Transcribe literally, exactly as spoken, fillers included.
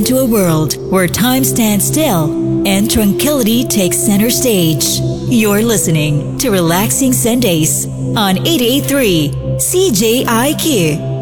To a world where time stands still and tranquility takes center stage. You're listening to Relaxing Sundays on eighty-eight point three C J I Q.